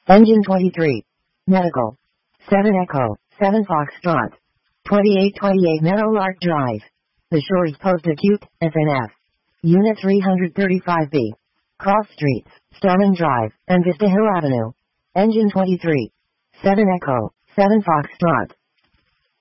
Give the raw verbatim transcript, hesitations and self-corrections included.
Engine twenty-three. Medical. seven Echo, seven Foxtrot. twenty-eight twenty-eight Meadowlark Drive. The Shores Post Acute, F N F. Unit three thirty-five B. Cross Streets, Starman Drive, and Vista Hill Avenue. Engine twenty-three. seven Echo, seven Foxtrot.